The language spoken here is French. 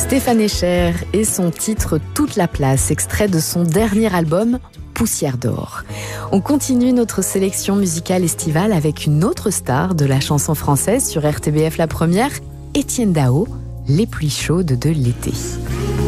Stéphane Echer et son titre « Toute la place », extrait de son dernier album « Poussière d'or ». On continue notre sélection musicale estivale avec une autre star de la chanson française sur RTBF La Première, Étienne Dao, Les pluies chaudes de l'été.